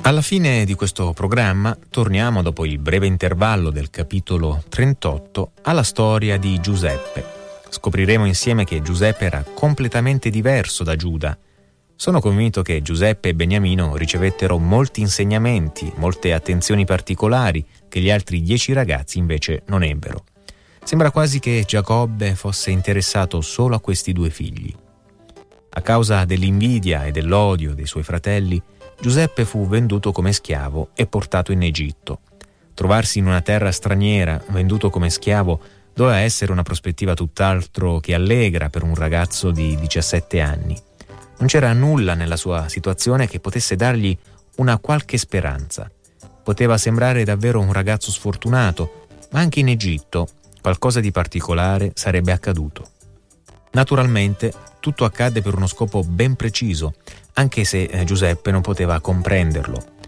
Alla fine di questo programma torniamo, dopo il breve intervallo del capitolo 38, alla storia di Giuseppe. Scopriremo insieme che Giuseppe era completamente diverso da Giuda. Sono convinto che Giuseppe e Beniamino ricevettero molti insegnamenti, molte attenzioni particolari che gli altri 10 ragazzi invece non ebbero. Sembra quasi che Giacobbe fosse interessato solo a questi 2 figli. A causa dell'invidia e dell'odio dei suoi fratelli, Giuseppe fu venduto come schiavo e portato in Egitto. Trovarsi in una terra straniera, venduto come schiavo, doveva essere una prospettiva tutt'altro che allegra per un ragazzo di 17 anni. Non c'era nulla nella sua situazione che potesse dargli una qualche speranza. Poteva sembrare davvero un ragazzo sfortunato, ma anche in Egitto qualcosa di particolare sarebbe accaduto. Naturalmente, tutto accadde per uno scopo ben preciso, anche se Giuseppe non poteva comprenderlo.